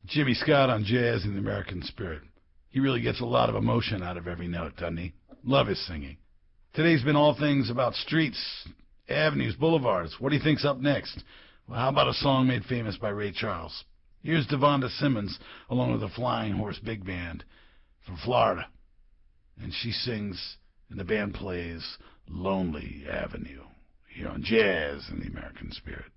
Jimmy Scott on Jazz in the American Spirit. He really gets a lot of emotion out of every note, doesn't he? Love his singing. Today's been all things about streets, avenues, boulevards. What do you think's up next? Well, how about a song made famous by Ray Charles? Here's Devonta Simmons along with the Flying Horse Big Band from Florida. And she sings and the band plays Lonely Avenue here on Jazz in the American Spirit.